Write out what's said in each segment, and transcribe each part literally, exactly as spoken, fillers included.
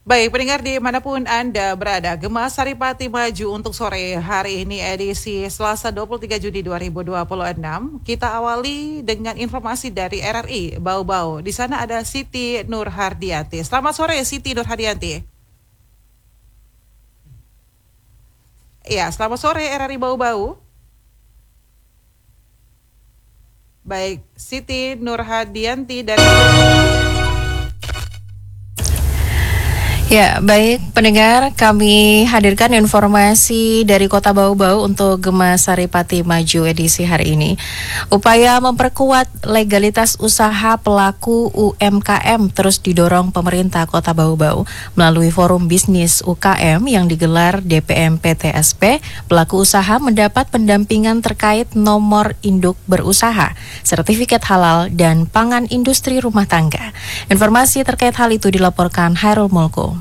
Baik, pendengar dimanapun Anda berada, Gema Saripati maju untuk sore hari ini edisi Selasa dua puluh tiga Juni dua ribu dua puluh enam. Kita awali dengan informasi dari R R I Bau-Bau. Di sana ada Siti Nurhardianti. Selamat sore Siti Nurhardianti. Iya, selamat sore R R I Bau-Bau. Baik, Siti Nurhardianti dari... Ya, baik pendengar, kami hadirkan informasi dari Kota Bau-Bau untuk Gema Saripati Maju edisi hari ini. Upaya memperkuat legalitas usaha pelaku U M K M terus didorong pemerintah Kota Bau-Bau melalui Forum Bisnis U K M yang digelar D P M P T S P. Pelaku usaha mendapat pendampingan terkait nomor induk berusaha, sertifikat halal, dan pangan industri rumah tangga. Informasi terkait hal itu dilaporkan Hairul Mulko.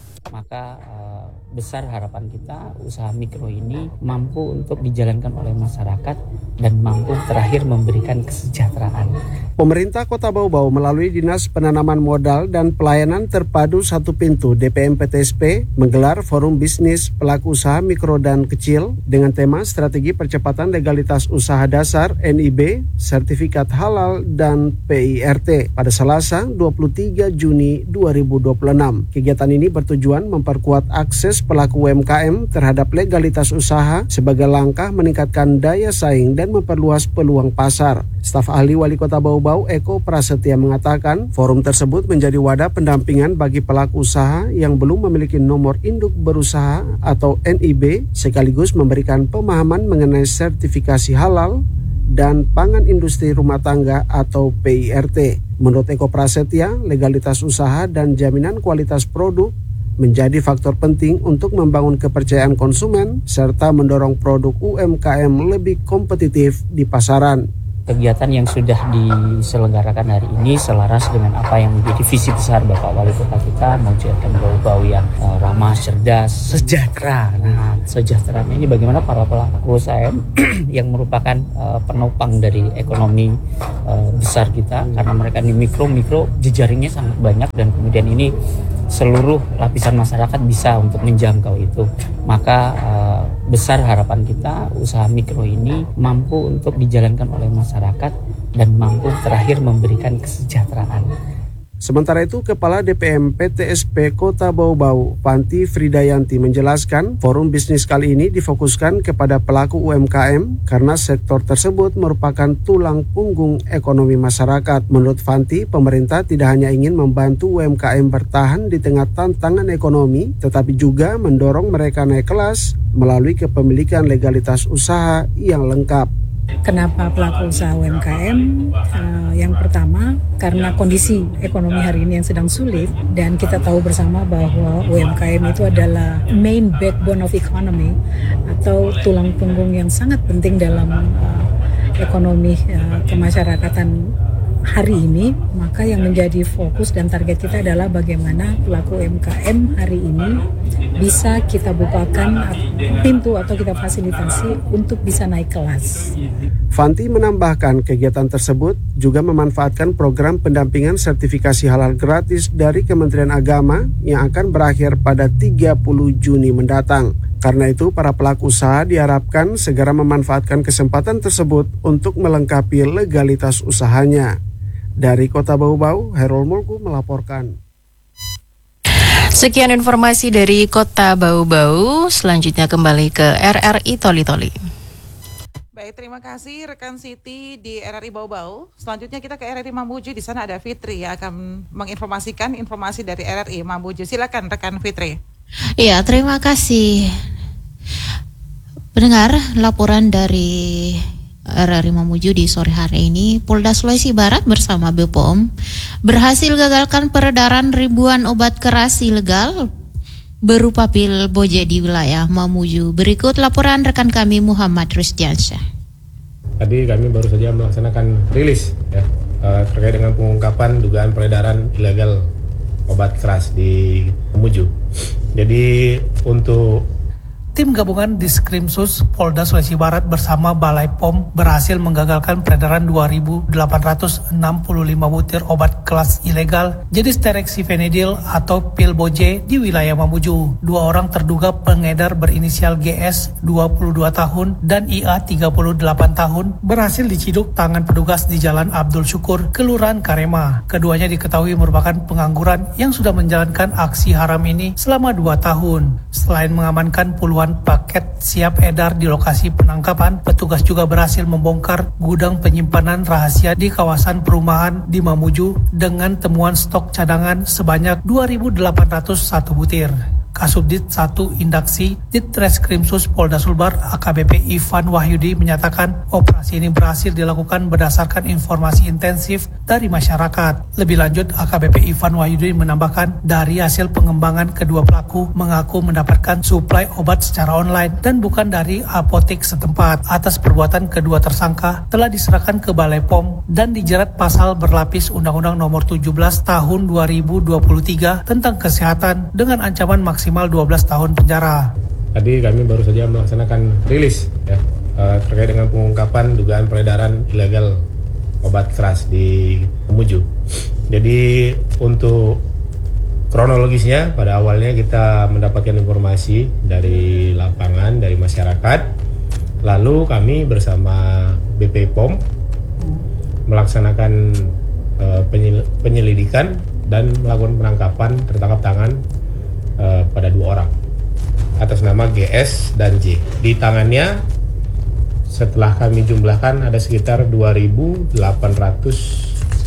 Maka uh, besar harapan kita usaha mikro ini mampu untuk dijalankan oleh masyarakat dan mampu terakhir memberikan kesejahteraan. Pemerintah Kota Bau-Bau melalui Dinas Penanaman Modal dan Pelayanan Terpadu Satu Pintu D P M P T S P menggelar Forum Bisnis Pelaku Usaha Mikro dan Kecil dengan tema Strategi Percepatan Legalitas Usaha Dasar N I B, Sertifikat Halal, dan P I R T pada Selasa dua puluh tiga Juni dua ribu dua puluh enam. Kegiatan ini bertujuan memperkuat akses pelaku U M K M terhadap legalitas usaha sebagai langkah meningkatkan daya saing dan memperluas peluang pasar. Staf ahli Wali Kota Bau-Bau Eko Prasetya mengatakan forum tersebut menjadi wadah pendampingan bagi pelaku usaha yang belum memiliki nomor induk berusaha atau N I B, sekaligus memberikan pemahaman mengenai sertifikasi halal dan pangan industri rumah tangga atau P I R T. Menurut Eko Prasetya, legalitas usaha dan jaminan kualitas produk menjadi faktor penting untuk membangun kepercayaan konsumen serta mendorong produk U M K M lebih kompetitif di pasaran. Kegiatan yang sudah diselenggarakan hari ini selaras dengan apa yang menjadi visi besar Bapak Wali Kota kita, mewujudkan Bau-Bau yang uh, ramah, cerdas, sejahtera. Nah, sejahtera ini bagaimana para pelaku usaha yang merupakan uh, penopang dari ekonomi uh, besar kita, karena mereka di mikro-mikro jejaringnya sangat banyak dan kemudian ini seluruh lapisan masyarakat bisa untuk menjangkau itu. Maka uh, besar harapan kita usaha mikro ini mampu untuk dijalankan oleh masyarakat dan mampu terakhir memberikan kesejahteraan. Sementara itu, Kepala D P M P T S P Kota Bau-Bau, Fanti Fridayanti menjelaskan, forum bisnis kali ini difokuskan kepada pelaku U M K M karena sektor tersebut merupakan tulang punggung ekonomi masyarakat. Menurut Fanti, pemerintah tidak hanya ingin membantu U M K M bertahan di tengah tantangan ekonomi, tetapi juga mendorong mereka naik kelas melalui kepemilikan legalitas usaha yang lengkap. Kenapa pelaku usaha U M K M? Uh, yang pertama, karena kondisi ekonomi hari ini yang sedang sulit, dan kita tahu bersama bahwa U M K M itu adalah main backbone of economy atau tulang punggung yang sangat penting dalam uh, ekonomi uh, kemasyarakatan hari ini. Maka yang menjadi fokus dan target kita adalah bagaimana pelaku U M K M hari ini bisa kita bukakan pintu atau kita fasilitasi untuk bisa naik kelas. Fanti menambahkan kegiatan tersebut juga memanfaatkan program pendampingan sertifikasi halal gratis dari Kementerian Agama yang akan berakhir pada tiga puluh Juni mendatang. Karena itu, para pelaku usaha diharapkan segera memanfaatkan kesempatan tersebut untuk melengkapi legalitas usahanya. Dari Kota Bau-Bau, Hairul Mulku melaporkan. Sekian informasi dari Kota Bau-Bau. Selanjutnya kembali ke R R I Toli-Toli. Baik, terima kasih rekan Siti di R R I Bau-Bau. Selanjutnya kita ke R R I Mamuju. Di sana ada Fitri yang akan menginformasikan informasi dari R R I Mamuju. Silakan rekan Fitri. Iya, terima kasih. Pendengar, laporan dari R R I Mamuju di sore hari ini, Polda Sulawesi Barat bersama B P O M berhasil gagalkan peredaran ribuan obat keras ilegal berupa pil boje di wilayah Mamuju. Berikut laporan rekan kami Muhammad Rusdiansyah. Tadi kami baru saja melaksanakan rilis ya, terkait dengan pengungkapan dugaan peredaran ilegal obat keras di Mamuju. Jadi untuk Tim gabungan Diskrimsus Polda Sulawesi Barat bersama Balai P O M berhasil menggagalkan peredaran dua ribu delapan ratus enam puluh lima butir obat keras ilegal jenis terexifenidil atau pil boje di wilayah Mamuju. Dua orang terduga pengedar berinisial G S dua puluh dua tahun dan I A tiga puluh delapan tahun berhasil diciduk tangan petugas di Jalan Abdul Syukur, Kelurahan Karema. Keduanya diketahui merupakan pengangguran yang sudah menjalankan aksi haram ini selama dua tahun. Selain mengamankan puluhan paket siap edar di lokasi penangkapan, petugas juga berhasil membongkar gudang penyimpanan rahasia di kawasan perumahan di Mamuju dengan temuan stok cadangan sebanyak dua ribu delapan ratus satu butir. Kasubdit satu Indaksi Ditreskrimsus Polda Sulbar A K B P Ivan Wahyudi menyatakan operasi ini berhasil dilakukan berdasarkan informasi intensif dari masyarakat. Lebih lanjut, A K B P Ivan Wahyudi menambahkan dari hasil pengembangan kedua pelaku mengaku mendapatkan suplai obat secara online dan bukan dari apotek setempat. Atas perbuatan kedua tersangka telah diserahkan ke Balai P O M dan dijerat pasal berlapis Undang-Undang Nomor tujuh belas Tahun dua ribu dua puluh tiga tentang kesehatan dengan ancaman maksimal maksimal dua belas tahun penjara. Tadi kami baru saja melaksanakan rilis ya, uh, terkait dengan pengungkapan dugaan peredaran ilegal obat keras di Mamuju. Jadi untuk kronologisnya pada awalnya kita mendapatkan informasi dari lapangan, dari masyarakat. Lalu kami bersama B P P O M melaksanakan uh, penyel- penyelidikan dan melakukan penangkapan tertangkap tangan Uh, pada dua orang atas nama G S dan J. Di tangannya setelah kami jumlahkan ada sekitar dua ribu delapan ratus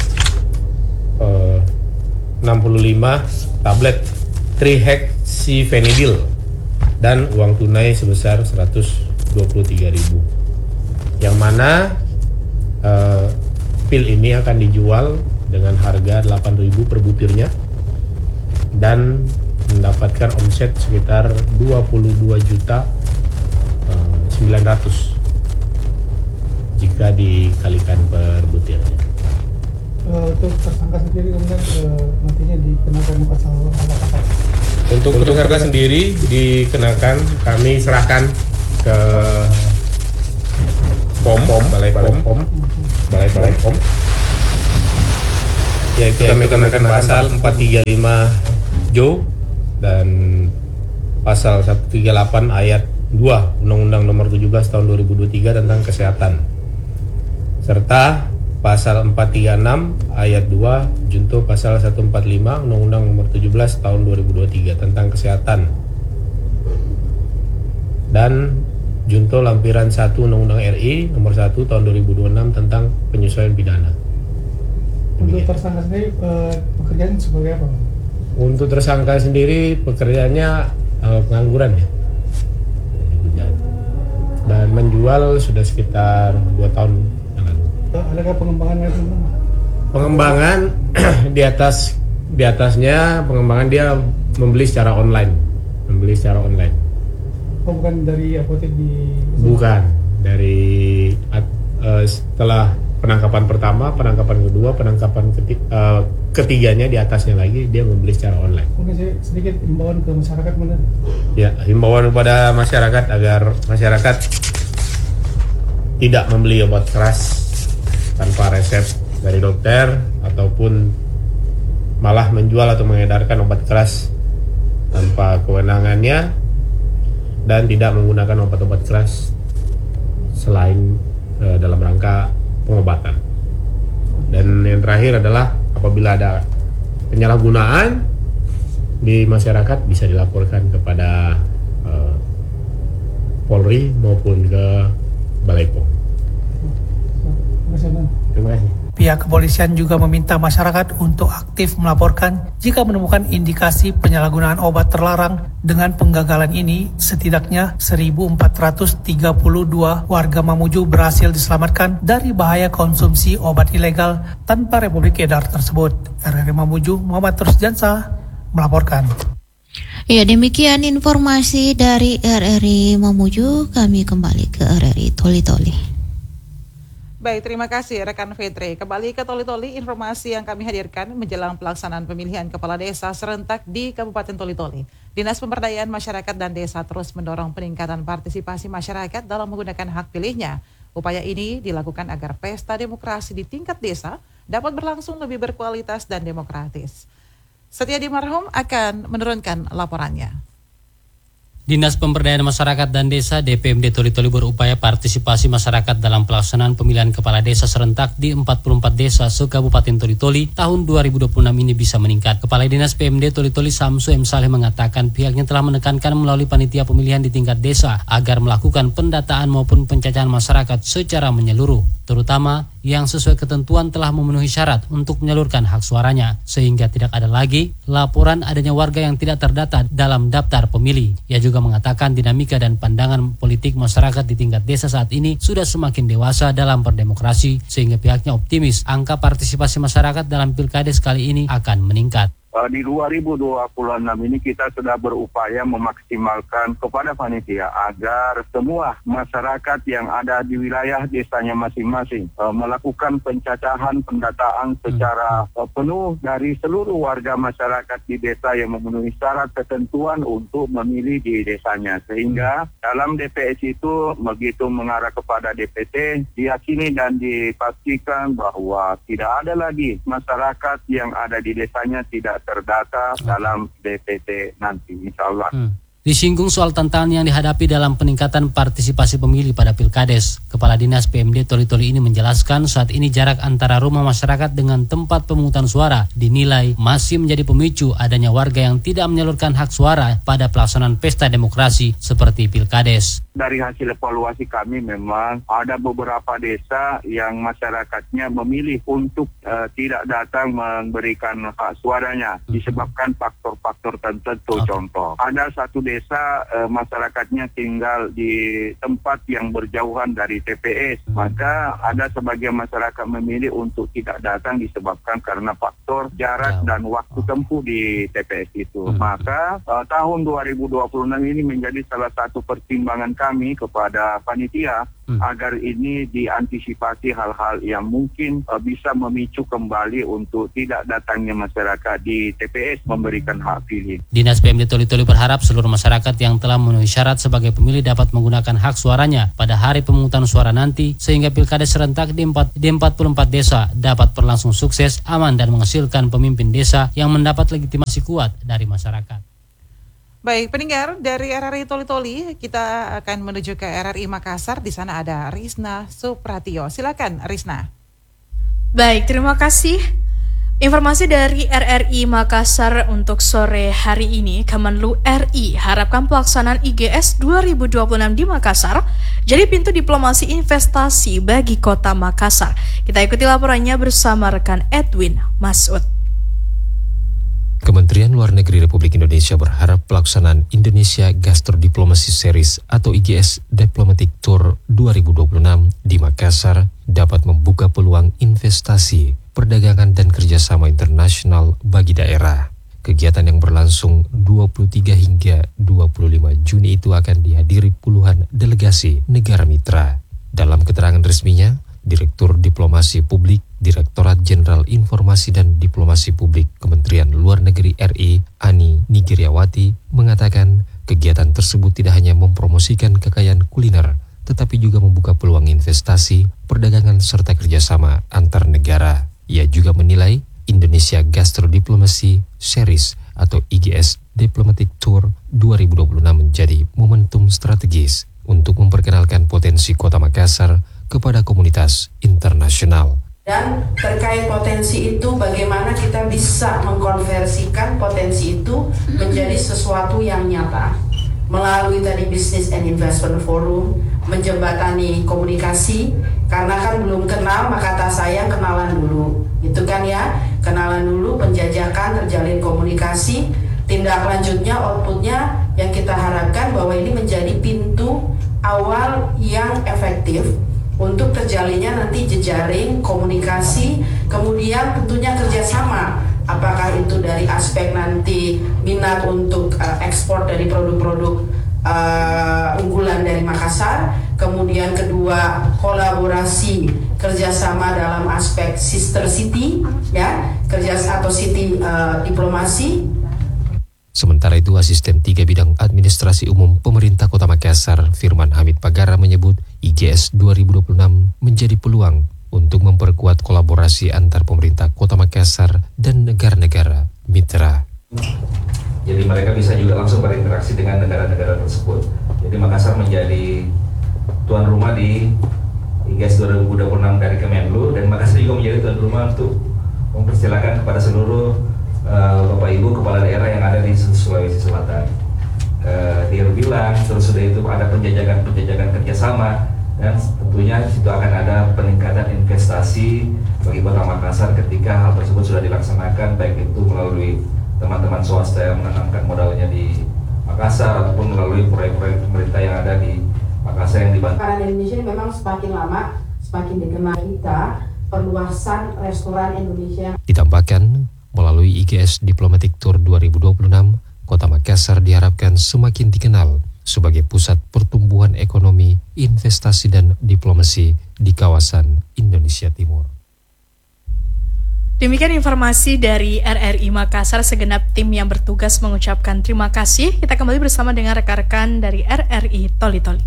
enam puluh lima tablet trihexyphenidyl dan uang tunai sebesar seratus dua puluh tiga ribu. Yang mana uh, pil ini akan dijual dengan harga delapan ribu per butirnya dan mendapatkan omset sekitar dua puluh dua juta sembilan ratus jika dikalikan per butirnya. Uh, untuk tersangka sendiri kemudian uh, nantinya dikenakan pasal apa? Untuk tersangka sendiri dikenakan, kami serahkan ke P O M, Balai P O M, Balai Balai P O M. Yaitu kami kenakan pasal empat tiga lima Jo dan pasal seratus tiga puluh delapan ayat dua Undang-Undang Nomor tujuh belas Tahun dua ribu dua puluh tiga tentang kesehatan, serta pasal empat tiga enam ayat dua junto pasal seratus empat puluh lima Undang-Undang Nomor tujuh belas Tahun dua ribu dua puluh tiga tentang kesehatan dan junto lampiran satu Undang-Undang R I Nomor satu Tahun dua ribu dua puluh enam tentang penyesuaian pidana. Untuk tersangka sendiri eh, pekerjaan sebagai apa? Untuk tersangka sendiri pekerjaannya uh, pengangguran ya, dan menjual sudah sekitar dua tahun yang lalu. Adakah pengembangan lagi? Pengembangan di atas di atasnya pengembangan dia membeli secara online, membeli secara online. Oh, bukan dari apotek di? Bukan dari uh, setelah penangkapan pertama, penangkapan kedua, penangkapan ketiga, uh, ketiganya di atasnya lagi dia membeli secara online. Mungkin sedikit himbauan ke masyarakat mana? Ya, himbauan kepada masyarakat agar masyarakat tidak membeli obat keras tanpa resep dari dokter ataupun malah menjual atau mengedarkan obat keras tanpa kewenangannya dan tidak menggunakan obat-obat keras selain uh, dalam rangka pengobatan. Dan yang terakhir adalah apabila ada penyalahgunaan di masyarakat bisa dilaporkan kepada uh, Polri maupun ke Balai P O M. Terima kasih. Pihak kepolisian juga meminta masyarakat untuk aktif melaporkan jika menemukan indikasi penyalahgunaan obat terlarang. Dengan penggagalan ini, setidaknya seribu empat ratus tiga puluh dua warga Mamuju berhasil diselamatkan dari bahaya konsumsi obat ilegal tanpa Republik Edar tersebut. R R I Mamuju, Muhammad Rusjansa melaporkan. Ya, demikian informasi dari R R I Mamuju. Kami kembali ke R R I Toli-Toli. Baik, terima kasih rekan Fitri. Kembali ke Toli-Toli, informasi yang kami hadirkan menjelang pelaksanaan pemilihan kepala desa serentak di Kabupaten Toli-Toli. Dinas Pemberdayaan Masyarakat dan Desa terus mendorong peningkatan partisipasi masyarakat dalam menggunakan hak pilihnya. Upaya ini dilakukan agar pesta demokrasi di tingkat desa dapat berlangsung lebih berkualitas dan demokratis. Setia Dimarhum akan menurunkan laporannya. Dinas Pemberdayaan Masyarakat dan Desa D P M D Toli-Toli berupaya partisipasi masyarakat dalam pelaksanaan pemilihan kepala desa serentak di empat puluh empat desa se-Kabupaten Toli-Toli tahun dua ribu dua puluh enam ini bisa meningkat. Kepala Dinas P M D Toli-Toli Samsu M. Saleh mengatakan pihaknya telah menekankan melalui panitia pemilihan di tingkat desa agar melakukan pendataan maupun pencacahan masyarakat secara menyeluruh, terutama yang sesuai ketentuan telah memenuhi syarat untuk menyalurkan hak suaranya, sehingga tidak ada lagi laporan adanya warga yang tidak terdata dalam daftar pemilih. Ia juga mengatakan dinamika dan pandangan politik masyarakat di tingkat desa saat ini sudah semakin dewasa dalam berdemokrasi, sehingga pihaknya optimis angka partisipasi masyarakat dalam pilkades kali ini akan meningkat. Di dua ribu dua puluh enam ini kita sudah berupaya memaksimalkan kepada panitia agar semua masyarakat yang ada di wilayah desanya masing-masing uh, melakukan pencacahan pendataan secara uh, penuh dari seluruh warga masyarakat di desa yang memenuhi syarat ketentuan untuk memilih di desanya, sehingga dalam D P S itu begitu mengarah kepada D P T diyakini dan dipastikan bahwa tidak ada lagi masyarakat yang ada di desanya tidak terdata okay. dalam D P T nanti, insya Allah. Hmm. Disinggung soal tantangan yang dihadapi dalam peningkatan partisipasi pemilih pada pilkades, Kepala Dinas P M D Toli-Toli ini menjelaskan saat ini jarak antara rumah masyarakat dengan tempat pemungutan suara dinilai masih menjadi pemicu adanya warga yang tidak menyalurkan hak suara pada pelaksanaan pesta demokrasi seperti pilkades. Dari hasil evaluasi kami memang ada beberapa desa yang masyarakatnya memilih untuk uh, tidak datang memberikan hak suaranya disebabkan faktor-faktor tertentu. Okay. Contoh, ada satu desa uh, masyarakatnya tinggal di tempat yang berjauhan dari T P S, hmm. maka ada sebagian masyarakat memilih untuk tidak datang disebabkan karena faktor jarak yeah. dan waktu tempuh di T P S itu. Hmm. Maka uh, tahun dua ribu dua puluh enam ini menjadi salah satu pertimbangan kami kepada panitia hmm. agar ini diantisipasi hal-hal yang mungkin uh, bisa memicu kembali untuk tidak datangnya masyarakat di T P S memberikan hak pilih. Dinas P M D Toli-Toli berharap seluruh masyarakat yang telah memenuhi syarat sebagai pemilih dapat menggunakan hak suaranya pada hari pemungutan suara nanti, sehingga pilkades serentak di, di empat puluh empat desa dapat berlangsung sukses, aman, dan menghasilkan pemimpin desa yang mendapat legitimasi kuat dari masyarakat. Baik, pendengar dari R R I Toli-Toli, kita akan menuju ke R R I Makassar. Di sana ada Rizna Supratio. Silakan, Rizna. Baik, terima kasih. Informasi dari R R I Makassar untuk sore hari ini, Kemenlu R I harapkan pelaksanaan I G S dua ribu dua puluh enam di Makassar jadi pintu diplomasi investasi bagi kota Makassar. Kita ikuti laporannya bersama rekan Edwin Masud. Kementerian Luar Negeri Republik Indonesia berharap pelaksanaan Indonesia Gastro Diplomacy Series atau I G S Diplomatic Tour dua ribu dua puluh enam di Makassar dapat membuka peluang investasi, perdagangan, dan kerjasama internasional bagi daerah. Kegiatan yang berlangsung dua puluh tiga hingga dua puluh lima Juni itu akan dihadiri puluhan delegasi negara mitra. Dalam keterangan resminya, Direktur Diplomasi Publik Direktorat Jenderal Informasi dan Diplomasi Publik Kementerian Luar Negeri R I, Ani Nigiriawati, mengatakan kegiatan tersebut tidak hanya mempromosikan kekayaan kuliner, tetapi juga membuka peluang investasi, perdagangan, serta kerjasama antar negara. Ia juga menilai Indonesia Gastro Diplomacy Series atau I G S Diplomatic Tour dua ribu dua puluh enam menjadi momentum strategis untuk memperkenalkan potensi Kota Makassar kepada komunitas internasional. Dan terkait potensi itu, bagaimana kita bisa mengkonversikan potensi itu menjadi sesuatu yang nyata melalui tadi Business and Investment Forum, menjembatani komunikasi, karena kan belum kenal maka kata saya kenalan dulu, gitu kan ya, kenalan dulu, penjajakan, terjalin komunikasi, tindak lanjutnya, outputnya yang kita harapkan bahwa ini menjadi pintu awal yang efektif untuk terjalinnya nanti jejaring komunikasi, kemudian tentunya kerjasama, apakah itu dari aspek nanti minat untuk uh, ekspor dari produk-produk uh, unggulan dari Makassar, kemudian kedua kolaborasi kerjasama dalam aspek sister city, ya, kerja atau city uh, diplomasi. Sementara itu, Asisten tiga Bidang Administrasi Umum Pemerintah Kota Makassar, Firman Hamid Pagara menyebut I G S dua ribu dua puluh enam menjadi peluang untuk memperkuat kolaborasi antar pemerintah Kota Makassar dan negara-negara mitra. Jadi mereka bisa juga langsung berinteraksi dengan negara-negara tersebut. Jadi Makassar menjadi tuan rumah di I G S dua ribu dua puluh enam dari Kemenlu, dan Makassar juga menjadi tuan rumah untuk mempersilakan kepada seluruh uh, Bapak Ibu Kepala Daerah yang ada di Sulawesi Selatan. Uh, dia bilang terus sudah itu ada penjajakan-penjajakan kerjasama, dan tentunya itu akan ada peningkatan investasi bagi Kota Makassar ketika hal tersebut sudah dilaksanakan, baik itu melalui teman-teman swasta yang menanamkan modalnya di Makassar ataupun melalui proyek-proyek pemerintah yang ada di Makassar yang dibantu. Makanan Indonesia memang semakin lama semakin dikenal kita, perluasan restoran Indonesia. Ditambahkan, melalui I G S Diplomatic Tour dua ribu dua puluh enam, Kota Makassar diharapkan semakin dikenal sebagai pusat pertumbuhan ekonomi, investasi dan diplomasi di kawasan Indonesia Timur. Demikian informasi dari R R I Makassar. Segenap tim yang bertugas mengucapkan terima kasih. Kita kembali bersama dengan rekan-rekan dari R R I Toli Toli.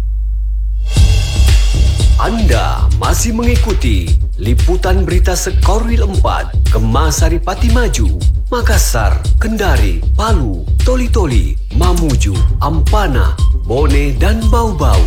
Anda masih mengikuti liputan berita Sekorwil empat, Gema Saripati Maju, Makassar, Kendari, Palu, Toli Toli, Mamuju, Ampana, Bone dan Bau-Bau.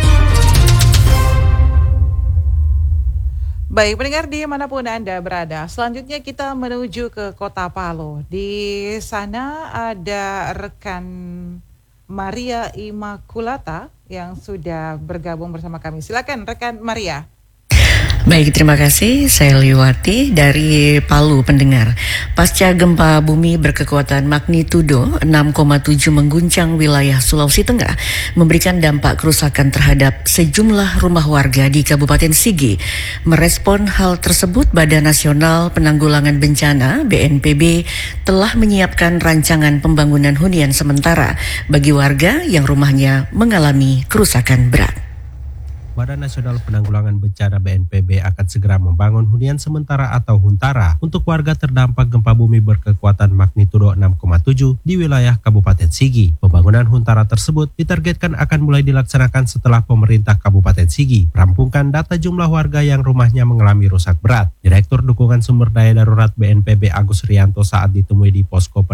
Baik, pendengar dimanapun Anda berada, selanjutnya kita menuju ke Kota Palu. Di sana ada rekan Maria Immaculata yang sudah bergabung bersama kami. Silakan rekan Maria. Baik, terima kasih. Saya Liwati dari Palu, pendengar. Pasca gempa bumi berkekuatan magnitudo enam koma tujuh mengguncang wilayah Sulawesi Tengah, memberikan dampak kerusakan terhadap sejumlah rumah warga di Kabupaten Sigi. Merespon hal tersebut, Badan Nasional Penanggulangan Bencana B N P B telah menyiapkan rancangan pembangunan hunian sementara bagi warga yang rumahnya mengalami kerusakan berat. Badan Nasional Penanggulangan Bencana B N P B akan segera membangun hunian sementara atau huntara untuk warga terdampak gempa bumi berkekuatan magnitudo enam koma tujuh di wilayah Kabupaten Sigi. Pembangunan huntara tersebut ditargetkan akan mulai dilaksanakan setelah pemerintah Kabupaten Sigi merampungkan data jumlah warga yang rumahnya mengalami rusak berat. Direktur Dukungan Sumber Daya Darurat B N P B Agus Rianto saat ditemui di posko